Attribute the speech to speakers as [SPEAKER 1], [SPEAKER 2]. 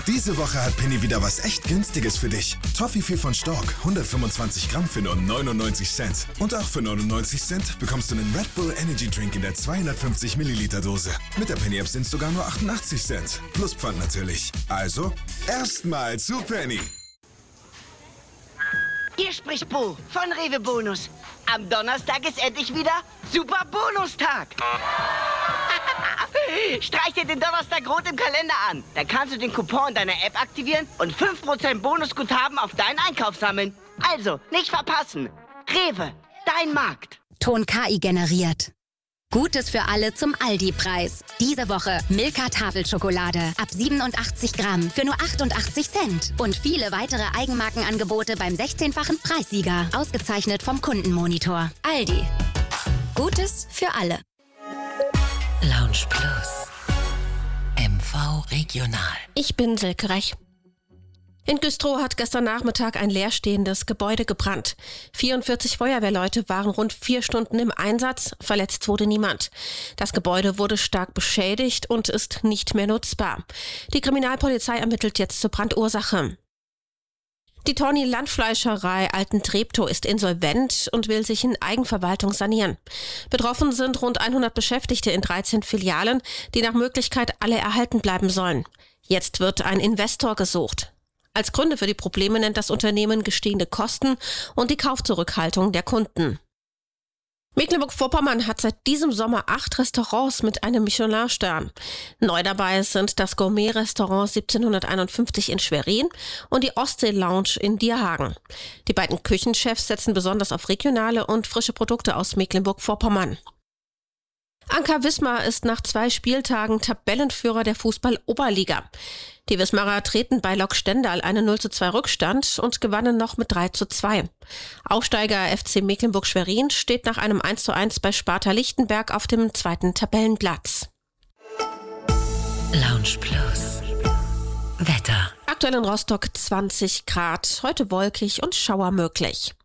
[SPEAKER 1] Diese Woche hat Penny wieder was echt Günstiges für dich. Toffifee von Stork, 125 Gramm für nur 99 Cent. Und auch für 99 Cent bekommst du einen Red Bull Energy Drink in der 250 Milliliter Dose. Mit der Penny App sind es sogar nur 88 Cent. Plus Pfand natürlich. Also, erstmal zu Penny.
[SPEAKER 2] Hier spricht Bo von Rewe Bonus. Am Donnerstag ist endlich wieder Super Bonustag. Streich dir den Donnerstag rot im Kalender an. Dann kannst du den Coupon in deiner App aktivieren und 5% Bonusguthaben auf deinen Einkauf sammeln. Also, nicht verpassen. Rewe, dein Markt.
[SPEAKER 3] Ton KI generiert. Gutes für alle zum Aldi-Preis. Diese Woche Milka Tafelschokolade ab 87 Gramm für nur 88 Cent. Und viele weitere Eigenmarkenangebote beim 16-fachen Preissieger. Ausgezeichnet vom Kundenmonitor. Aldi. Gutes für alle.
[SPEAKER 4] Lounge Plus. MV Regional.
[SPEAKER 5] Ich bin Silke Rech. In Güstrow hat gestern Nachmittag ein leerstehendes Gebäude gebrannt. 44 Feuerwehrleute waren rund 4 Stunden im Einsatz, verletzt wurde niemand. Das Gebäude wurde stark beschädigt und ist nicht mehr nutzbar. Die Kriminalpolizei ermittelt jetzt zur Brandursache. Die Torni Landfleischerei Alten-Treptow ist insolvent und will sich in Eigenverwaltung sanieren. Betroffen sind rund 100 Beschäftigte in 13 Filialen, die nach Möglichkeit alle erhalten bleiben sollen. Jetzt wird ein Investor gesucht. Als Gründe für die Probleme nennt das Unternehmen gestiegene Kosten und die Kaufzurückhaltung der Kunden. Mecklenburg-Vorpommern hat seit diesem Sommer 8 Restaurants mit einem Michelin-Stern. Neu dabei sind das Gourmet-Restaurant 1751 in Schwerin und die Ostsee-Lounge in Dierhagen. Die beiden Küchenchefs setzen besonders auf regionale und frische Produkte aus Mecklenburg-Vorpommern. Anker Wismar ist nach 2 Spieltagen Tabellenführer der Fußball-Oberliga. Die Wismarer treten bei Lok Stendal einen 0:2 Rückstand und gewannen noch mit 3:2. Aufsteiger FC Mecklenburg-Schwerin steht nach einem 1:1 bei Sparta Lichtenberg auf dem 2. Tabellenplatz.
[SPEAKER 4] Lounge Plus. Wetter.
[SPEAKER 5] Aktuell in Rostock 20 Grad, heute wolkig und Schauer möglich.